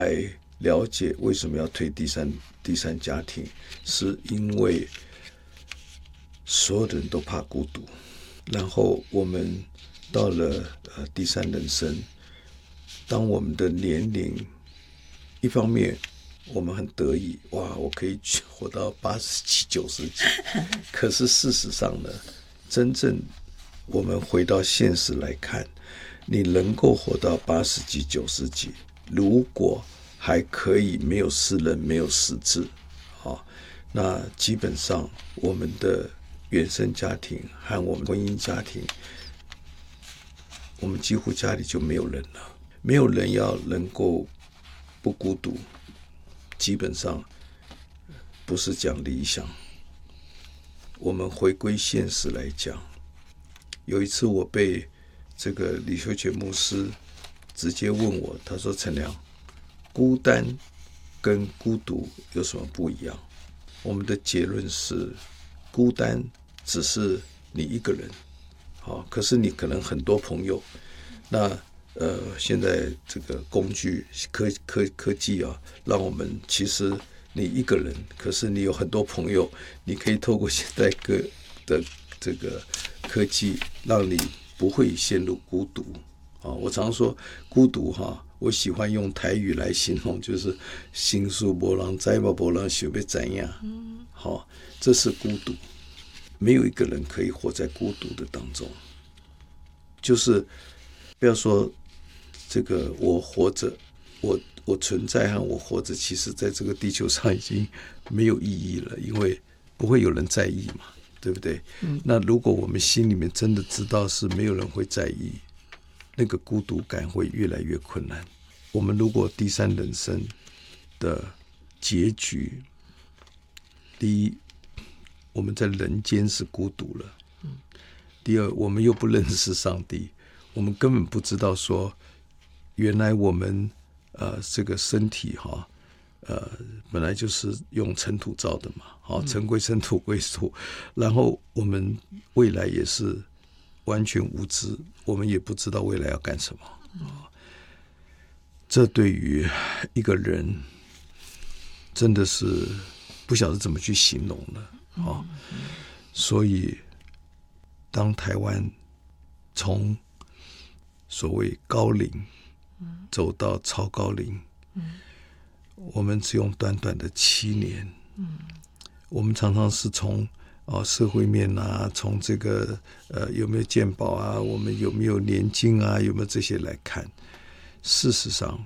来了解为什么要推第三家庭，是因为所有的人都怕孤独，然后我们到了第三人生，当我们的年龄一方面我们很得意，哇，我可以活到80几、90几，可是事实上呢，真正我们回到现实来看，你能够活到80几、90几，如果还可以没有私人、没有失智，那基本上我们的原生家庭和我们婚姻家庭，我们几乎家里就没有人了。没有人要能够不孤独，基本上不是讲理想。我们回归现实来讲，有一次我被这个李修全牧师直接问我，他说：“陈良，孤单跟孤独有什么不一样？”我们的结论是，孤单只是你一个人，可是你可能很多朋友。那现在这个工具科技啊，让我们其实你一个人，可是你有很多朋友，你可以透过现在的这个科技，让你不会陷入孤独。我常说孤独我喜欢用台语来形容，就是心事没人知嘛，没人想要怎样。这是孤独，没有一个人可以活在孤独的当中。就是不要说这个我活着，我存在和我活着，其实在这个地球上已经没有意义了，因为不会有人在意嘛，对不对？那如果我们心里面真的知道是没有人会在意，那个孤独感会越来越困难。我们如果第三人生的结局，第一，我们在人间是孤独了；第二，我们又不认识上帝，我们根本不知道说，原来我们这个身体本来就是用尘土造的嘛，尘归尘，土归土，然后我们未来也是完全无知，我们也不知道未来要干什么。这对于一个人真的是不晓得怎么去形容了。所以当台湾从所谓高龄走到超高龄，我们只用短短的7年，我们常常是从社会面从这个有没有健保我们有没有年金有没有这些来看。事实上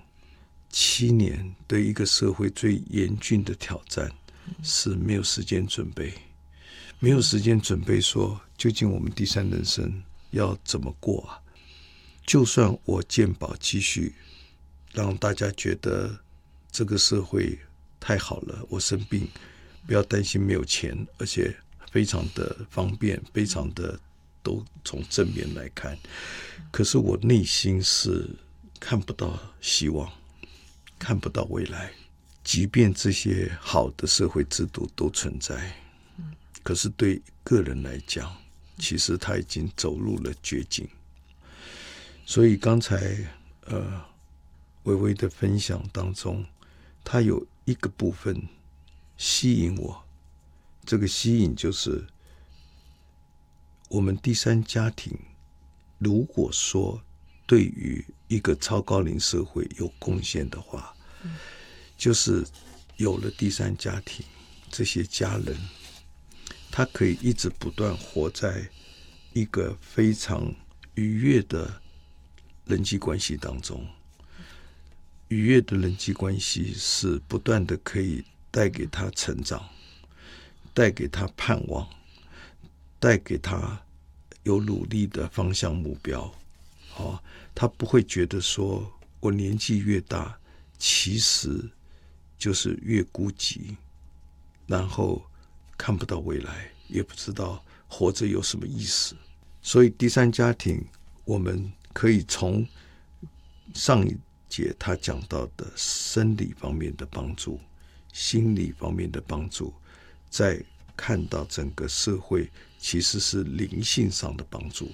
7年对一个社会最严峻的挑战是没有时间准备，没有时间准备说究竟我们第三人生要怎么过就算我健保继续让大家觉得这个社会太好了，我生病不要担心没有钱，而且非常的方便，非常的都从正面来看，可是我内心是看不到希望，看不到未来。即便这些好的社会制度都存在，可是对个人来讲，其实他已经走入了绝境。所以刚才微微的分享当中，他有一个部分吸引我，这个吸引就是我们第三家庭如果说对于一个超高龄社会有贡献的话，就是有了第三家庭，这些家人他可以一直不断活在一个非常愉悦的人际关系当中。愉悦的人际关系是不断的可以带给他成长，带给他盼望，带给他有努力的方向目标。他不会觉得说我年纪越大，其实就是越孤寂，然后看不到未来，也不知道活着有什么意思。所以第三家庭，我们可以从上一节他讲到的生理方面的帮助，心理方面的帮助，再看到整个社会其实是灵性上的帮助，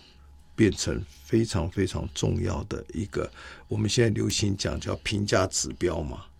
变成非常非常重要的一个，我们现在流行讲叫评价指标嘛。